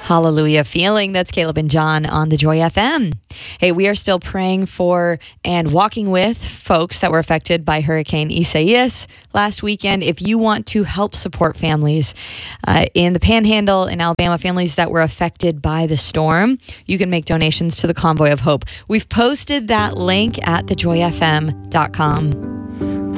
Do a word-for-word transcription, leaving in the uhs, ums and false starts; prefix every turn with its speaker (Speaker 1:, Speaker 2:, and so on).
Speaker 1: Hallelujah. Feeling. That's Caleb and John on the Joy F M. Hey, we are still praying for and walking with folks that were affected by Hurricane Isaias last weekend. If you want to help support families uh, in the Panhandle in Alabama, families that were affected by the storm, you can make donations to the Convoy of Hope. We've posted that link at the joy f m dot com.